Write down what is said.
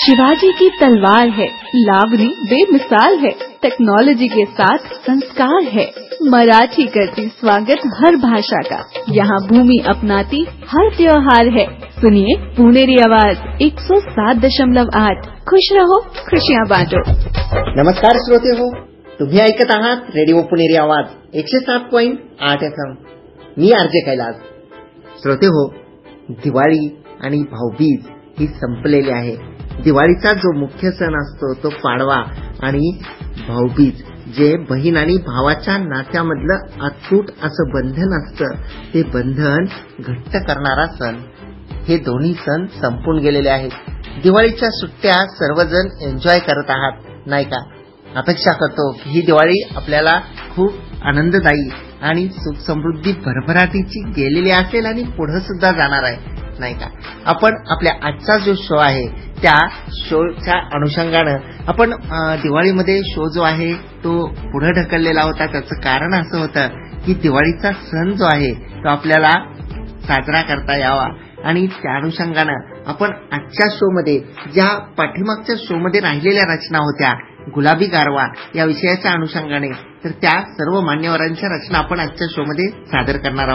शिवाजी की तलवार है, लावणी बेमिसाल है, टेक्नोलॉजी के साथ संस्कार है। मराठी करती स्वागत हर भाषा का, यहाँ भूमि अपनाती हर त्योहार है। सुनिए पुणेरी आवाज 107.8। खुश रहो, खुशियाँ बांटो। नमस्कार श्रोते हो, तुम्ही ऐकत आहात रेडिओ पुणेरी आवाज 107.8 FM। मी आरजे कैलास। श्रोते हो, दिवाळी आणि भाऊबीज ही संपलेली आहे। दिवाळीचा जो मुख्य सण असतो तो पाडवा आणि भाऊबीज जे बहीण आणि भावाच्या नात्यामधलं अतूट असं बंधन असतं, ते बंधन घट्ट करणारा सण। हे दोन्ही सण संपून गेलेले आहेत। दिवाळीच्या सुट्ट्या सर्वजण एन्जॉय करत आहात, नाही का? अपेक्षा करतो की ही दिवाळी आपल्याला खूप आनंददायी आणि सुख समृद्धी भरभराटीची गेलेली असेल आणि पुढे सुद्धा जाणार आहे, नाही का? आपण आपल्या आजचा जो शो आहे त्या शोच्या अनुषंगानं आपण दिवाळीमध्ये शो जो आहे तो पुढे ढकललेला होता। त्याचं कारण असं होतं की दिवाळीचा सण जो आहे तो आपल्याला साजरा करता यावा आणि त्या अनुषंगानं आपण आजच्या शो मध्ये ज्या पाठीमागच्या शो मध्ये राहिलेल्या रचना होत्या गुलाबी गारवा या विषयाच्या अनुषंगाने, तर त्या सर्व मान्यवरांच्या रचना आपण आजच्या शो मध्ये सादर करणार आहोत।